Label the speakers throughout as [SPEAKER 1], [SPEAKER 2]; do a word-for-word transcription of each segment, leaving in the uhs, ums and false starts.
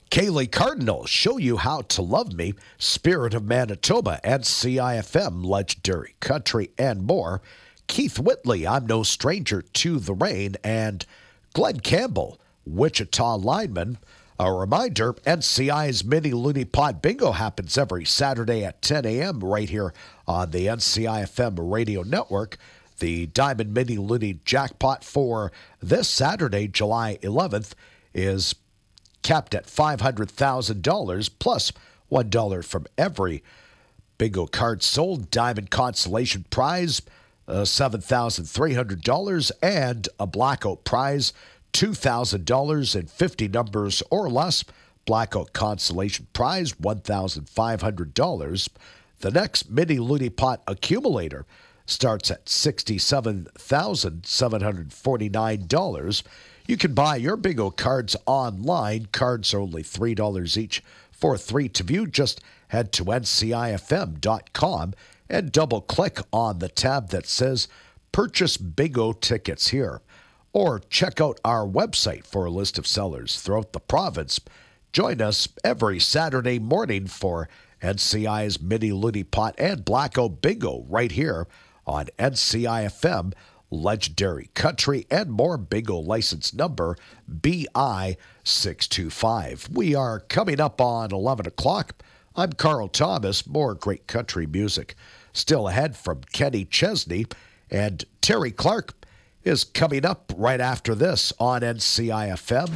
[SPEAKER 1] Kaylee Cardinal, Show You How to Love Me, Spirit of Manitoba, and C I F M, Legendary Country, and more. Keith Whitley, I'm No Stranger to the Rain, and Glenn Campbell, Wichita Lineman. A reminder, N C I's Mini Looney Pot Bingo happens every Saturday at ten a.m. right here on the N C I F M radio network. The Diamond Mini Looney Jackpot for this Saturday, July eleventh, is capped at five hundred thousand dollars plus one dollar from every bingo card sold. Diamond Consolation Prize, uh, seven thousand three hundred dollars, and a Blackout Prize, two thousand dollars and fifty numbers or less. Blackout Consolation Prize, one thousand five hundred dollars. The next Mini Looney Pot Accumulator starts at sixty-seven thousand seven hundred forty-nine dollars. You can buy your bingo cards online. Cards are only three dollars each for three to view. Just head to N C I F M dot com and double-click on the tab that says Purchase Bingo Tickets here. Or check out our website for a list of sellers throughout the province. Join us every Saturday morning for N C I's Mini Looney Pot and Blackout Bingo right here on N C I F M, Legendary Country, and more. Bingo license number B I six two five. We are coming up on eleven o'clock. I'm Carl Thomas. More great country music still ahead from Kenny Chesney, and Terry Clark is coming up right after this on N C I F M.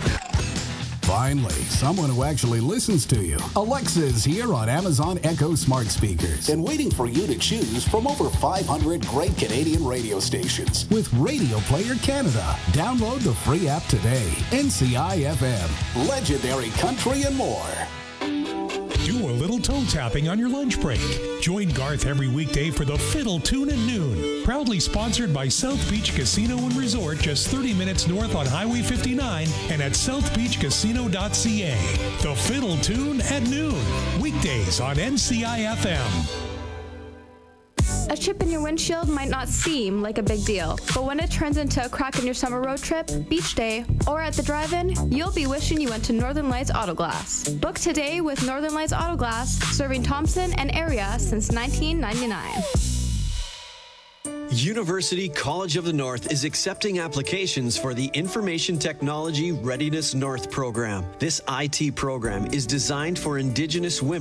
[SPEAKER 2] Finally, someone who actually listens to you. Alexa is here on Amazon Echo smart speakers and waiting for you to choose from over five hundred great Canadian radio stations. With Radio Player Canada, download the free app today. N C I F M, Legendary Country, and more.
[SPEAKER 3] Do a little toe tapping on your lunch break. Join Garth every weekday for the Fiddle Tune at noon. Proudly sponsored by South Beach Casino and Resort, just thirty minutes north on Highway fifty-nine and at south beach casino dot c a. The Fiddle Tune at noon. Weekdays on N C I F M.
[SPEAKER 4] A chip in your windshield might not seem like a big deal, but when it turns into a crack in your summer road trip, beach day, or at the drive-in, you'll be wishing you went to Northern Lights Auto Glass. Book today with Northern Lights Auto Glass, serving Thompson and area since nineteen ninety-nine.
[SPEAKER 5] University College of the North is accepting applications for the Information Technology Readiness North program. This I T program is designed for Indigenous women